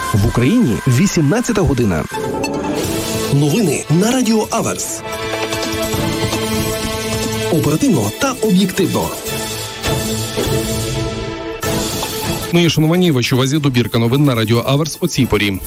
В Україні 18 година. Новини на Радіо Аверс. Оперативно та об'єктивно. Мої шановані, вашій увазі добірка новин на Радіо Аверс о цій порі.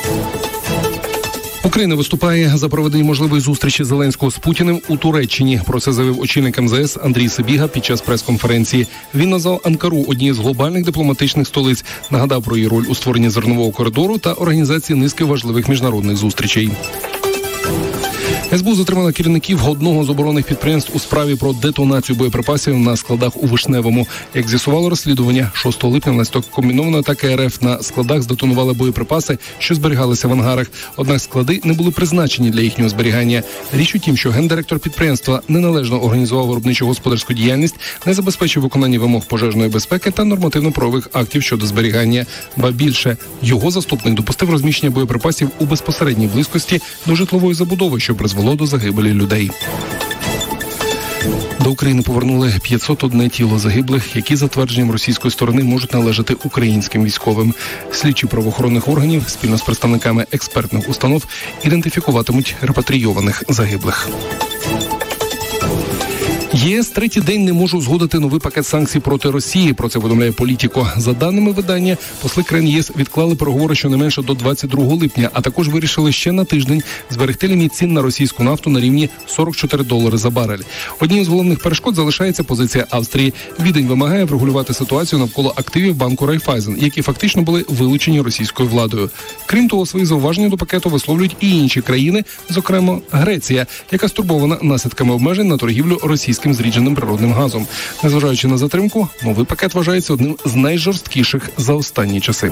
Україна виступає за проведення можливої зустрічі Зеленського з Путіним у Туреччині. Про це заявив очільник МЗС Андрій Сибіга під час прес-конференції. Він назвав Анкару однією з глобальних дипломатичних столиць, нагадав про її роль у створенні зернового коридору та організації низки важливих міжнародних зустрічей. СБУ затримала керівників одного з оборонних підприємств у справі про детонацію боєприпасів на складах у Вишневому. Як з'ясувало розслідування, 6 липня внаслідок комбінованої атаки РФ на складах здетонували боєприпаси, що зберігалися в ангарах. Однак склади не були призначені для їхнього зберігання. Річ у тім, що гендиректор підприємства неналежно організував виробничу господарську діяльність, не забезпечив виконання вимог пожежної безпеки та нормативно-правових актів щодо зберігання. Ба більше, його заступник допустив розміщення боєприпасів у безпосередній близькості до житлової забудови, що призвело до загибелі людей. До України повернули 501 тіло загиблих, які, за твердженням російської сторони, можуть належати українським військовим. Слідчі правоохоронних органів спільно з представниками експертних установ ідентифікуватимуть репатрійованих загиблих. ЄС третій день не може узгодити новий пакет санкцій проти Росії. Про це повідомляє Політіко. За даними видання, посли країн ЄС відклали переговори щонайменше до 22 липня, а також вирішили ще на тиждень зберегти ліміт цін на російську нафту на рівні $44 за барель. Однією з головних перешкод залишається позиція Австрії. Відень вимагає врегулювати ситуацію навколо активів банку Райфайзен, які фактично були вилучені російською владою. Крім того, свої зауваження до пакету висловлюють і інші країни, зокрема Греція, яка стурбована наслідками обмежень на торгівлю російським зрідженим природним газом. Незважаючи на затримку, новий пакет вважається одним з найжорсткіших за останні часи.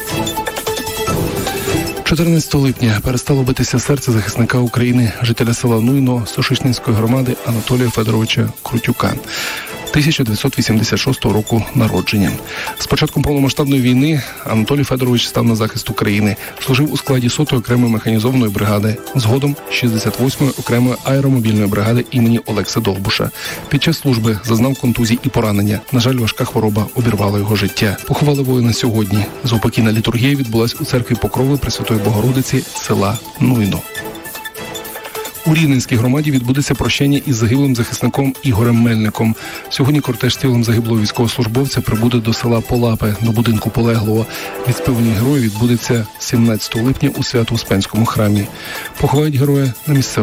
14 липня перестало битися серце захисника України, жителя села Нуйно Сошишнинської громади Анатолія Федоровича Крутюка. 1986 року народження. З початком повномасштабної війни Анатолій Федорович став на захист України. Служив у складі 100-ї окремої механізованої бригади, згодом 68-ї окремої аеромобільної бригади імені Олекси Довбуша. Під час служби зазнав контузій і поранення. На жаль, важка хвороба обірвала його життя. Поховали воїна сьогодні. Заупокійна літургія відбулась у церкві Покрови Пресвятої Богородиці села Нуйно. У Рівненській громаді відбудеться прощання із загиблим захисником Ігорем Мельником. Сьогодні кортеж з тілом загиблого військовослужбовця прибуде до села Полапи, до будинку полеглого. Відспівання героя відбудеться 17 липня у Свято-Успенському храмі. Поховають героя на місцевому